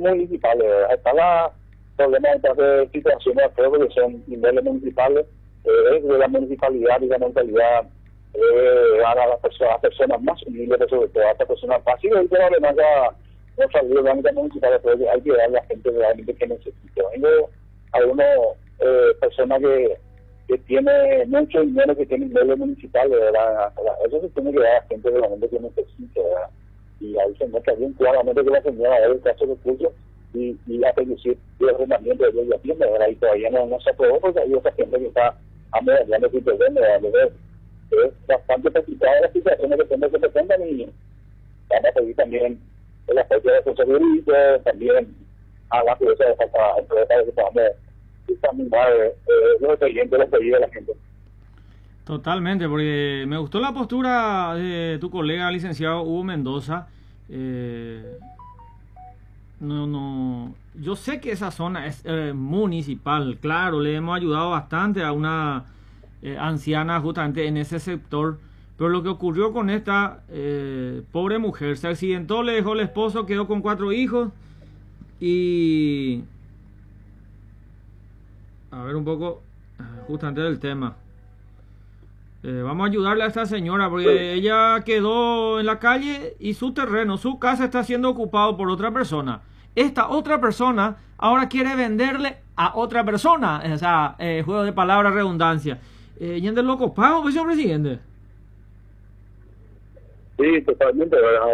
municipales, ¿verdad? Está la problema de situaciones creo que son niveles municipales, de la municipalidad y la mentalidad dar a las personas más humildes, pero sobre todo a las personas fáciles, y probablemente no salir de la mitad municipal, pero hay que dar a la gente realmente que necesita. Tengo algunas personas que tiene mucho dinero, que tiene niveles municipales, ¿verdad? Eso se tiene que dar a la gente realmente que necesita, ¿verdad? Y ahí se muestra bien claramente que la señora es el caso de curso y a reducir el arrendamiento de la tienda, ¿verdad? Y todavía no se aprobó porque hay otra gente que está amedrentando su terreno, ¿verdad? Es bastante complicada la situación que se presentan, y vamos a pedir también el aspecto de defensa jurídica, también a la empresa de que podamos examinar los expedientes, los pedidos de la gente. Totalmente, porque me gustó la postura de tu colega licenciado Hugo Mendoza. Yo sé que esa zona es municipal, claro, le hemos ayudado bastante a una anciana justamente en ese sector, pero lo que ocurrió con esta pobre mujer, se accidentó, le dejó el esposo, quedó con 4 hijos y a ver un poco justamente del tema. Vamos a ayudarle a esta señora porque ella quedó en la calle y su terreno, su casa está siendo ocupado por otra persona. Esta otra persona ahora quiere venderle a otra persona. O sea, juego de palabras, redundancia. ¿Y en del loco pago, pues, señor presidente? Sí, totalmente, ¿verdad?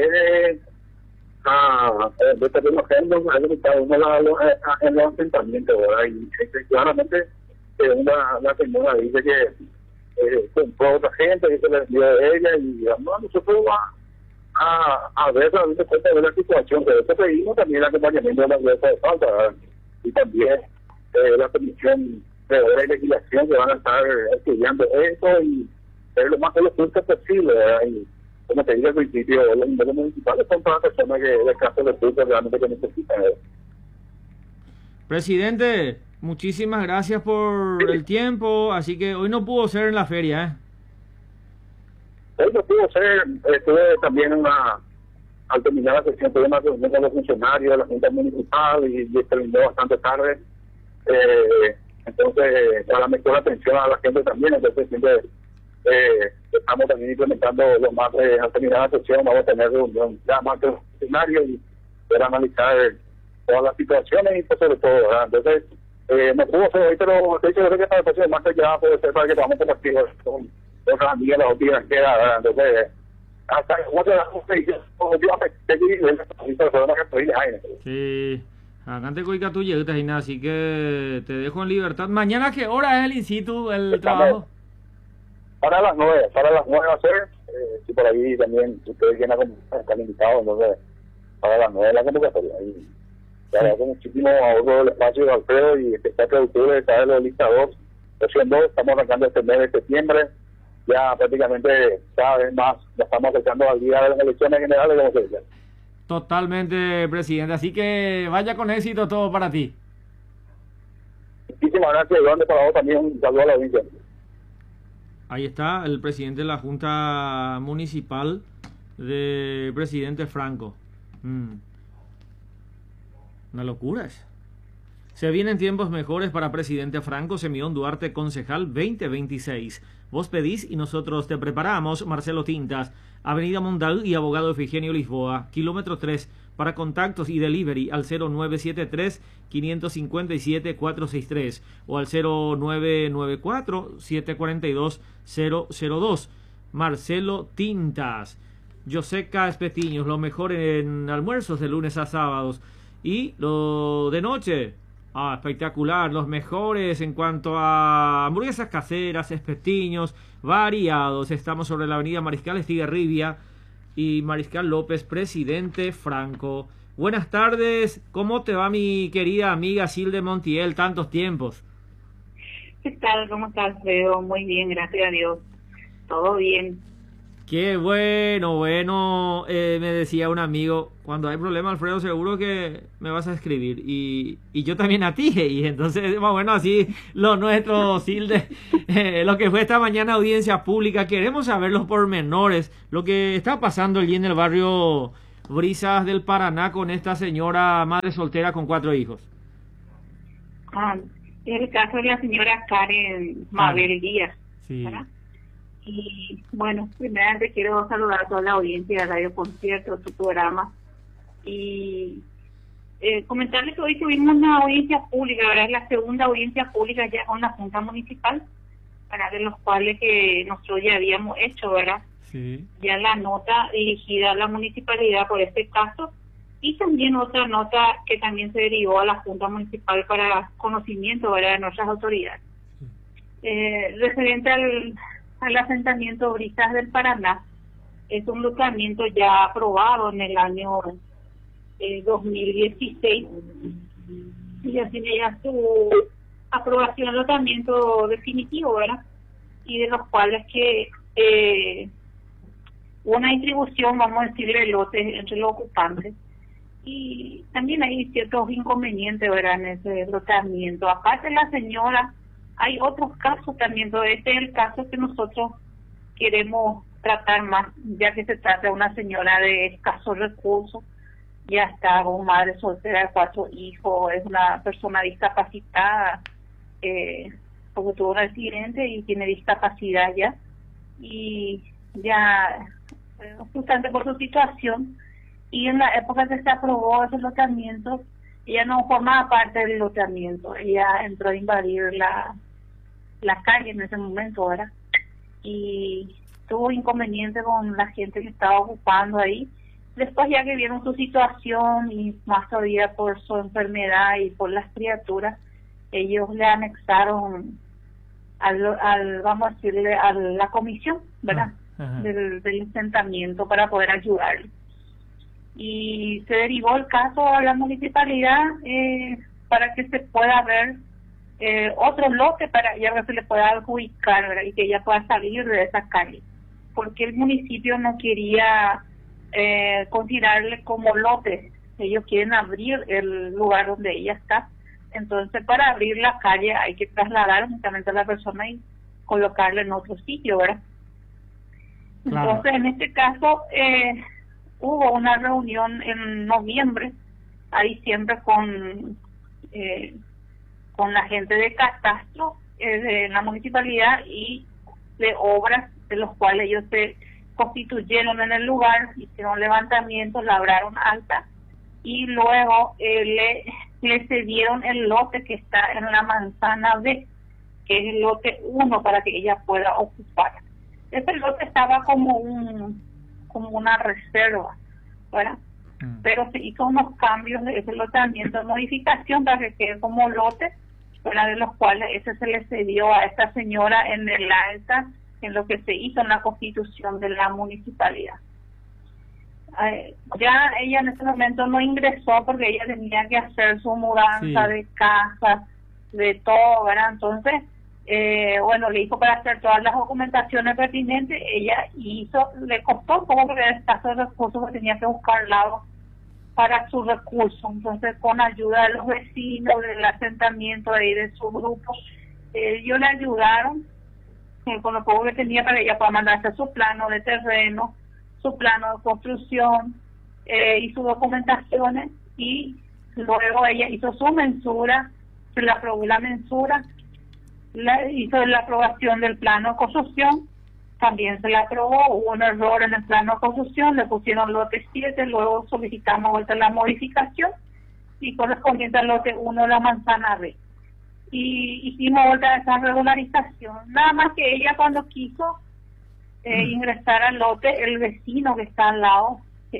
De terreno género, cada uno en los asentamientos, ¿verdad? Y claramente la señora dice que compró otra gente, que se le dio a ella, y nosotros a ver realmente cuenta de la situación, pero eso pedimos también el acompañamiento de la Iglesia de falta, ¿verdad? Y también la Comisión de Obra y Legislación, que van a estar estudiando esto y ser lo más justo posible, ¿verdad? Y como te dije al principio, los niveles municipales son para personas que de caso de culto realmente que necesitan, ¿verdad? Presidente, muchísimas gracias por el tiempo, así que hoy no pudo ser en la feria, ¿eh? Hoy no pudo ser, estuve también al terminar la sesión, tuve una reunión con los funcionarios de la Junta Municipal y terminó bastante tarde, entonces para mejor atención a la gente también, entonces siempre estamos también implementando lo más, al terminar la sesión vamos a tener reunión ya más con los funcionarios y poder analizar todas las situaciones y pues sobre todo, ¿verdad? Entonces no pudo ser hoy, pero de hecho creo que para el próximo martes ya puede ser para que podamos compartir con otras amigas, las otras que ¿verdad? Entonces hasta sí, acá te cuica tu llegada, así que te dejo en libertad. ¿Mañana a qué hora es el in situ, el trabajo? Para las 9 va a ser, si por ahí también ustedes quieren están invitados, entonces para las 9 la convocatoria. Y te agradezco muchísimo a otro del espacio de Alfredo y que está productor de cada los listadores. Estamos arrancando este mes de septiembre, ya prácticamente cada vez más nos estamos acercando al día de las elecciones generales, como se dice. Totalmente, presidente, así que vaya con éxito todo para ti. Muchísimas gracias, Iván, para vos también un saludo a la audiencia. Ahí está el presidente de la Junta Municipal de Presidente Franco. Una locura es. Se vienen tiempos mejores para Presidente Franco. Semión Duarte, concejal 2026. Vos pedís y nosotros te preparamos. Marcelo Tintas, Avenida Mondal y Abogado Efigenio Lisboa, kilómetro 3. Para contactos y delivery al 0973-557-463 o al 0994-742-002. Marcelo Tintas. Yoseca Espetiños, lo mejor en almuerzos de lunes a sábados. Y lo de noche, espectacular, los mejores en cuanto a hamburguesas caseras, espetiños, variados. Estamos sobre la avenida Mariscal Estigarribia y Mariscal López, Presidente Franco. Buenas tardes, ¿cómo te va mi querida amiga Silde Montiel? Tantos tiempos. ¿Qué tal? ¿Cómo estás, Alfredo? Muy bien, gracias a Dios. Todo bien. Qué bueno, me decía un amigo, cuando hay problema, Alfredo, seguro que me vas a escribir, y yo también a ti, y entonces, bueno, así lo nuestro, Silde, lo que fue esta mañana audiencia pública, queremos saber los pormenores, lo que está pasando allí en el barrio Brisas del Paraná con esta señora madre soltera con 4 hijos? Es el caso de la señora Karen Mabel Díaz, sí. ¿verdad? Y bueno, primeramente quiero saludar a toda la audiencia de Radio Concierto, tu programa, y comentarles que hoy tuvimos una audiencia pública, ¿verdad? Es la segunda audiencia pública ya con la Junta Municipal, para de los cuales que nosotros ya habíamos hecho, ¿verdad? Sí. Ya la nota dirigida a la municipalidad por este caso, y también otra nota que también se derivó a la Junta Municipal para conocimiento, ¿verdad?, de nuestras autoridades. Referente al asentamiento Brisas del Paraná, es un lotamiento ya aprobado en el año 2016, y ya tiene ya su aprobación del lotamiento definitivo, ¿verdad? Y de los cuales que una distribución, vamos a decirle, de lotes entre los ocupantes, y también hay ciertos inconvenientes, ¿verdad?, en ese lotamiento. Aparte de la señora, hay otros casos también, pero este es el caso que nosotros queremos tratar más, ya que se trata de una señora de escasos recursos, ya está con madre soltera de 4 hijos, es una persona discapacitada, porque tuvo un accidente y tiene discapacidad ya, y ya justamente por su situación, y en la época que se aprobó ese lotamiento, ella no formaba parte del lotamiento, ella entró a invadir la calle en ese momento, ¿verdad? Y tuvo inconveniente con la gente que estaba ocupando ahí. Después, ya que vieron su situación, y más todavía por su enfermedad y por las criaturas, ellos le anexaron vamos a decirle, a la comisión, ¿verdad? Del asentamiento para poder ayudarle. Y se derivó el caso a la municipalidad para que se pueda ver otro lote para ya que se le pueda adjudicar, ¿verdad?, y que ella pueda salir de esa calle, porque el municipio no quería considerarle como lote. Ellos quieren abrir el lugar donde ella está. Entonces, para abrir la calle hay que trasladar únicamente a la persona y colocarla en otro sitio, ¿verdad? Claro. Entonces, en este caso, hubo una reunión en noviembre a diciembre con la gente de catastro de la municipalidad y de obras, de los cuales ellos se constituyeron en el lugar, hicieron levantamientos, labraron alta, y luego le cedieron el lote que está en la manzana B, que es el lote 1, para que ella pueda ocupar. Ese lote estaba como una reserva, ¿verdad? Pero se hizo unos cambios de ese lotamiento, modificación para que quede como lote, ¿verdad?, de los cuales ese se le cedió a esta señora en el alta, en lo que se hizo en la constitución de la municipalidad. Ya ella en ese momento no ingresó porque ella tenía que hacer su mudanza de casa, de todo, ¿verdad? Entonces, bueno, le hizo para hacer todas las documentaciones pertinentes. Ella le costó un poco porque era escaso de recursos, que tenía que buscar lados para sus recursos. Entonces, con ayuda de los vecinos, del asentamiento ahí de su grupo, ellos le ayudaron con lo poco que tenía para que ella pueda mandarse su plano de terreno, su plano de construcción y sus documentaciones, y luego ella hizo su mensura, se le aprobó la mensura, hizo la aprobación del plano de construcción, también se le aprobó. Hubo un error en el plano de construcción, le pusieron lote 7, luego solicitamos vuelta la modificación y correspondiente al lote 1 la manzana B, y hicimos vuelta a esa regularización. Nada más que ella, cuando quiso ingresar al lote, el vecino que está al lado,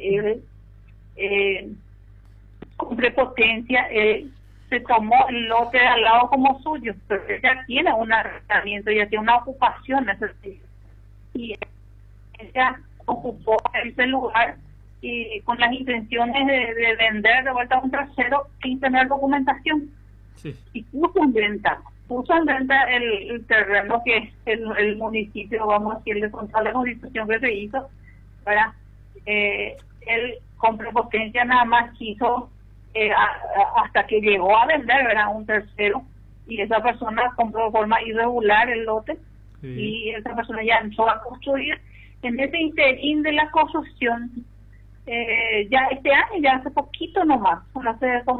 con prepotencia, se tomó el lote de al lado como suyo, pero ella tiene un arrendamiento, ella tiene una ocupación en ese sitio, y ella ocupó ese lugar y con las intenciones de vender de vuelta a un tercero sin tener documentación. Sí. Y puso en venta el terreno que el municipio, vamos a decirle, con toda la constitución que se hizo, ¿verdad? Él con prepotencia nada más quiso hasta que llegó a vender, ¿verdad?, un tercero, y esa persona compró de forma irregular el lote. Sí. Y esa persona ya empezó a construir. En ese interín de la construcción, ya este año, ya hace poquito nomás, hace como